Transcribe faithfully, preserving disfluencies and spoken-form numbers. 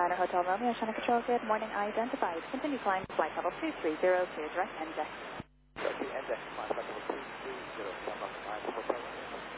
Niner Hotel Romeo, China Control, good morning, identified. Continue climb, flight level two three zero, clear direct, N J. Okay, N J, flight level two three zero, come up, nine Hotel Romeo.